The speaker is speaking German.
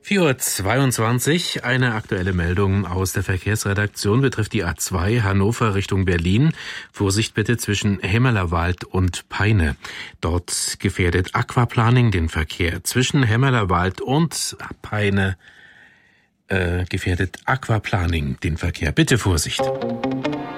4:22 Uhr. Eine aktuelle Meldung aus der Verkehrsredaktion betrifft die A2 Hannover Richtung Berlin. Vorsicht bitte zwischen Hemmerlerwald und Peine. Dort gefährdet Aquaplaning den Verkehr. Zwischen Hemmerlerwald und Peine gefährdet Aquaplaning den Verkehr. Bitte Vorsicht.